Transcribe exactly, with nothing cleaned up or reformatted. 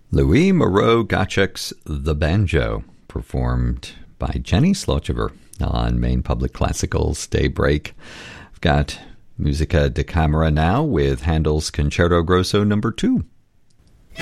Louis Moreau Gottschalk's The Banjo, performed by Jenny Slochever on Maine Public Classical's Daybreak. I've got Musica da Camera now with Handel's Concerto Grosso number two.